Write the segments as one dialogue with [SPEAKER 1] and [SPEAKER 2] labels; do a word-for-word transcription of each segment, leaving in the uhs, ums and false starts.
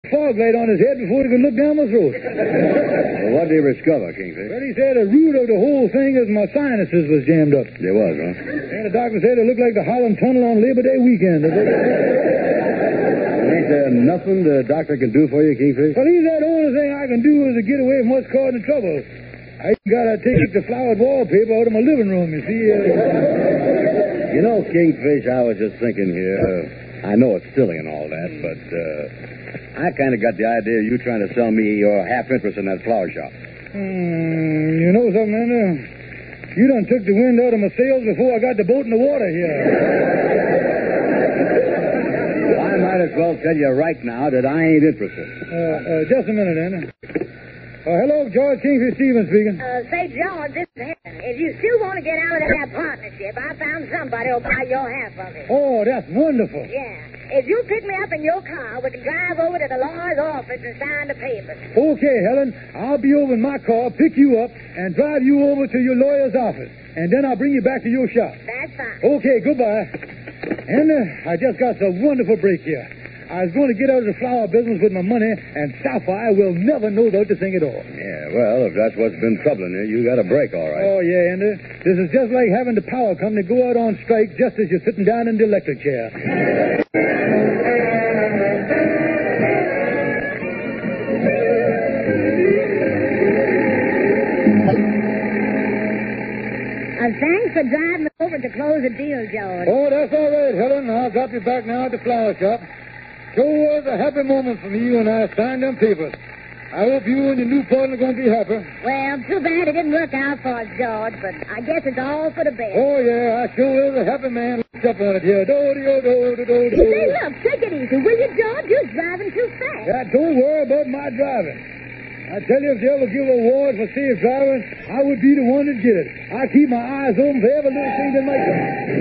[SPEAKER 1] fog light on his head before he could look down my throat.
[SPEAKER 2] Well, what did he discover, Kingfish?
[SPEAKER 1] But he said the root of the whole thing is my sinuses was jammed up.
[SPEAKER 2] There was, huh?
[SPEAKER 1] And the doctor said it looked like the Holland Tunnel on Labor Day weekend.
[SPEAKER 2] Ain't there nothing the doctor can do for you, Kingfish?
[SPEAKER 1] Well, he said the only thing I can do is to get away from what's causing the trouble. I got to take the flowered wallpaper out of my living room, you see. Uh...
[SPEAKER 2] You know, Kingfish, I was just thinking here. Uh, I know it's silly and all that, but uh, I kind of got the idea of you trying to sell me your half interest in that flower shop.
[SPEAKER 1] Hmm, you know something, Andy? You done took the wind out of my sails before I got the boat in the water here.
[SPEAKER 2] Well, I might as well tell you right now that I ain't interested.
[SPEAKER 1] Uh, uh, just a minute, Andy. Uh, hello, George Kingfish Stevens speaking.
[SPEAKER 3] Uh, say, George, this is Helen. If you still want to get out of that partnership, I found somebody who'll buy your half of it.
[SPEAKER 1] Oh, that's wonderful.
[SPEAKER 3] Yeah. If you pick me up in your car, we can drive over to the lawyer's office and sign the papers.
[SPEAKER 1] Okay, Helen. I'll be over in my car, pick you up, and drive you over to your lawyer's office. And then I'll bring you back to your shop.
[SPEAKER 3] That's fine.
[SPEAKER 1] Okay, goodbye. And uh, I just got a wonderful break here. I was going to get out of the flower business with my money, and Sapphire will never know about the thing at all.
[SPEAKER 2] Yeah, well, if that's what's been troubling you, you got a break, all right.
[SPEAKER 1] Oh, yeah, Andy. This is just like having the power company go out on strike just as you're sitting down in the electric chair.
[SPEAKER 3] Uh, thanks for driving me over to close the deal, George.
[SPEAKER 1] Oh, that's all right, Helen. I'll drop you back now at the flower shop. Sure was a happy moment for me when I signed them papers. I hope you and your new partner are going to be happy.
[SPEAKER 3] Well, too bad it didn't work out for us, George, but I guess it's all for the best.
[SPEAKER 1] Oh, yeah, I sure was a happy man. Looked up on it here. Do-do-do-do-do-do.
[SPEAKER 3] Say, look, take it easy, will you, George? You're driving too fast.
[SPEAKER 1] Yeah, don't worry about my driving. I tell you, if they ever give an award for safe driving, I would be the one that get it. I keep my eyes open for every little thing that might come.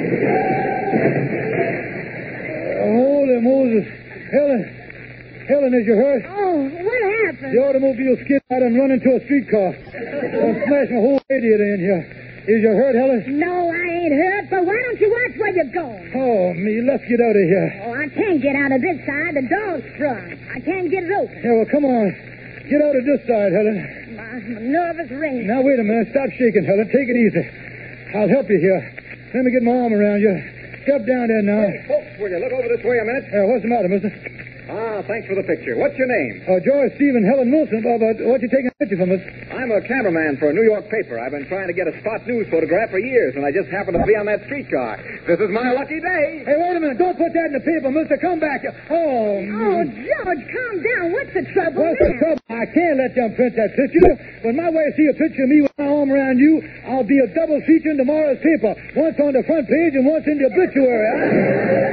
[SPEAKER 1] Uh, holy Moses. Helen, Helen, is you hurt?
[SPEAKER 3] Oh, what happened?
[SPEAKER 1] The automobile skid out and run into a streetcar. And smashed my whole radiator in here. Is you hurt, Helen?
[SPEAKER 3] No, I ain't hurt, but why don't you watch where you're going?
[SPEAKER 1] Oh, me, let's get out of here.
[SPEAKER 3] Oh, I can't get out of this side. The door's sprung. I can't get it open.
[SPEAKER 1] Yeah, well, come on. Get out of this side, Helen.
[SPEAKER 3] My, my nervous ring.
[SPEAKER 1] Now, wait a minute. Stop shaking, Helen. Take it easy. I'll help you here. Let me get my arm around you. Step down there now.
[SPEAKER 4] Hey, folks, will you look over this way a minute?
[SPEAKER 1] Uh, what's the matter, mister?
[SPEAKER 4] Ah, thanks for the picture. What's your name?
[SPEAKER 1] Uh, George Stephen Helen Wilson. Uh, but what you taking a picture from us?
[SPEAKER 4] I'm a cameraman for a New York paper. I've been trying to get a spot news photograph for years, and I just happened to be on that streetcar. This is my lucky day.
[SPEAKER 1] Hey, wait a minute. Don't put that in the paper, mister. Come back. Oh,
[SPEAKER 3] Oh, George, calm down. What's the trouble
[SPEAKER 1] What's
[SPEAKER 3] now?
[SPEAKER 1] the trouble? I can't let them print that picture. When my wife see a picture of me with my arm around you, I'll be a double feature in tomorrow's paper. Once on the front page and once in the obituary.